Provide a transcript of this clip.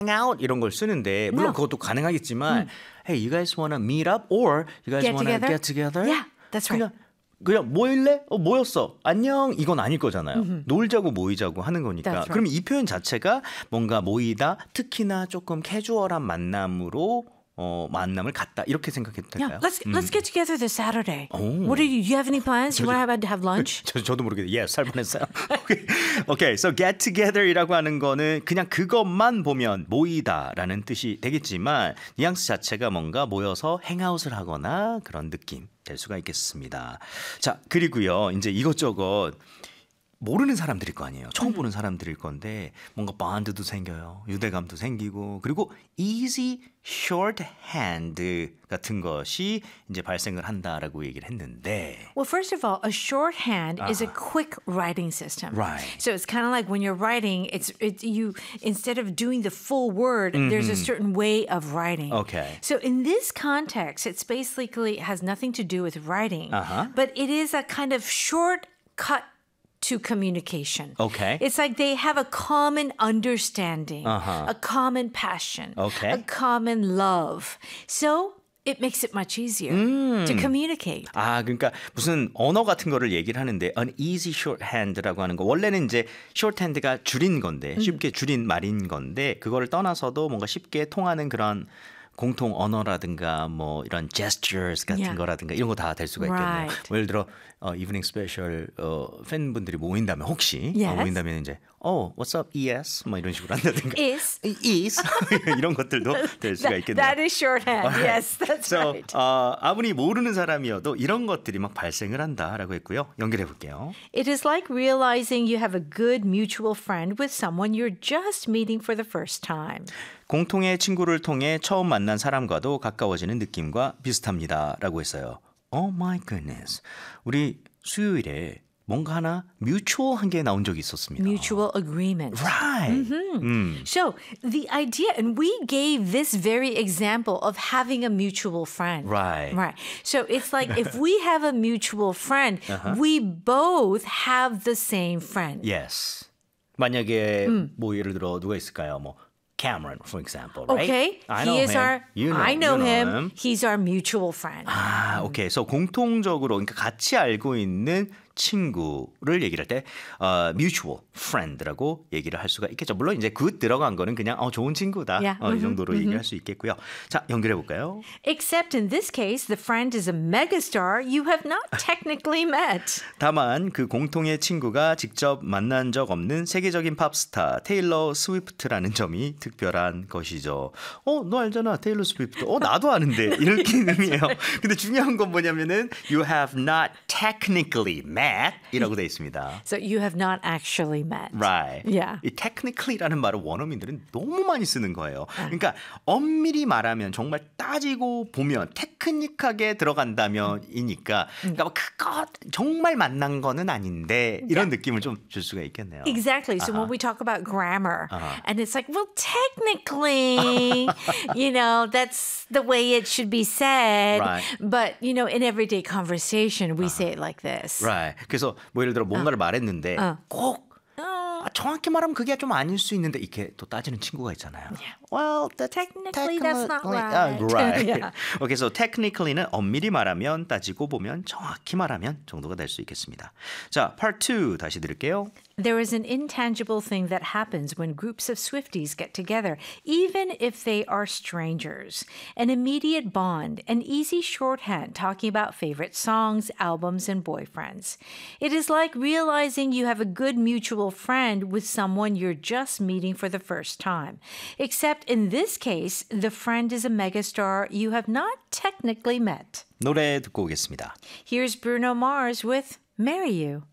out 이런 걸 쓰는데 물론 No. 그것도 가능하겠지만 Hey, you guys wanna meet up or you guys Get wanna together? get together? Yeah, that's right. 그냥 모일래? 모였어. 안녕. 이건 아닐 거잖아요. 놀자고 모이자고 하는 거니까. That's right. 그럼 이 표현 자체가 뭔가 모이다, 특히나 조금 캐주얼한 만남으로 만남을 갖다 이렇게 생각해도 될까요? Yeah, let's get together this Saturday. Oh. What do you have any plans? You want to have lunch? 저도 모르게 yes 살 뻔했어요. Okay, so get together이라고 하는 거는 그냥 그것만 보면 모이다라는 뜻이 되겠지만 뉘앙스 자체가 뭔가 모여서 행아웃을 하거나 그런 느낌 될 수가 있겠습니다. 자, 그리고요. 이제 이것저것 모르는 사람들일 거 아니에요. 처음 보는 사람들일 건데 뭔가 본드도 생겨요. 유대감도 생기고 그리고 easy shorthand 같은 것이 이제 발생을 한다라고 얘기를 했는데 Well, first of all, a shorthand is a quick writing system. Right. So it's kind of like when you're writing, it's you instead of doing the full word, there's a certain way of writing. Okay. So in this context, it's basically has nothing to do with writing, but it is a kind of shortcut to communication. Okay. It's like they have a common understanding, a common passion, Okay. a common love. So it makes it much easier to communicate. 아, 그러니까 무슨 언어 같은 거를 얘기를 하는데 an easy shorthand라고 하는 거 원래는 이제 shorthand가 줄인 건데 쉽게 줄인 말인 건데 그거를 떠나서도 뭔가 쉽게 통하는 그런 공통 언어라든가 뭐 이런 gestures 같은 Yeah. 거라든가 이런 거 다 될 수가 있겠네요. Right. 뭐 예를 들어 이브닝 스페셜 팬분들이 모인다면 혹시 Yes. 모인다면 이제 what's up ES 뭐 이런 식으로 한다든가 Is. is 이런 것들도 될 수가 있겠네요. That is shorthand. Yes, that's So, right. 아무리 모르는 사람이어도 이런 것들이 막 발생을 한다라고 했고요. 연결해 볼게요. It is like realizing you have a good mutual friend with someone you're just meeting for the first time. 공통의 친구를 통해 처음 만난 사람과도 가까워지는 느낌과 비슷합니다라고 했어요. Oh my goodness. 우리 수요일에 뭔가 하나 뮤추얼한 게 나온 적이 있었습니다. Mutual agreement. Right. So the idea, and we gave this very example of having a mutual friend. Right. Right. So it's like if we have a mutual friend, we both have the same friend. Yes. 만약에 뭐 예를 들어 누가 있을까요? 뭐 Cameron, for example, right? Okay. I know He is him. our, You know, I know you him. He's our mutual friend. 아, 오케이. 그래서 공통적으로 그러니까 같이 알고 있는 친구를 얘기를 할 때 mutual friend라고 얘기를 할 수가 있겠죠. 물론 이제 그 들어간 거는 그냥 좋은 친구다. Yeah. 이 정도로 얘기할 수 있겠고요. 자, 연결해 볼까요? Except in this case, the friend is a megastar you have not technically met. 다만 그 공통의 친구가 직접 만난 적 없는 세계적인 팝스타 테일러 스위프트라는 점이 특별한 것이죠. 너 알잖아. 테일러 스위프트. 나도 아는데. 이렇게 의미예요. 근데 중요한 건 뭐냐면은 you have not technically met 이라고 돼 있습니다. So you have not actually met. Right. Yeah. 이 technically라는 말을 원어민들은 너무 많이 쓰는 거예요. 그러니까 엄밀히 말하면 정말 따지고 보면 테크닉하게 들어간다면이니까 그러니까 뭐 그거 정말 만난 거는 아닌데 이런 느낌을 좀 줄 수가 있겠네요. Exactly. So when we talk about grammar, and it's like, well, technically, that's the way it should be said. Right. But, in everyday conversation, we say it like this. Right. 그래서 뭐 예를 들어 뭔가를 말했는데 꼭 정확히 말하면 그게 좀 아닐 수 있는데 이렇게 또 따지는 친구가 있잖아요. Yeah. Well, Technically, that's not right. right. Yeah. Okay, so technically는 엄밀히 말하면 따지고 보면 정확히 말하면 정도가 될 수 있겠습니다. 자, part 2 다시 들을게요. There is an intangible thing that happens when groups of Swifties get together, even if they are strangers. An immediate bond, an easy shorthand talking about favorite songs, albums, and boyfriends. It is like realizing you have a good mutual friend with someone you're just meeting for the first time. Except in this case, the friend is a megastar you have not technically met. 노래 듣고 오겠습니다. Here's Bruno Mars with Marry You.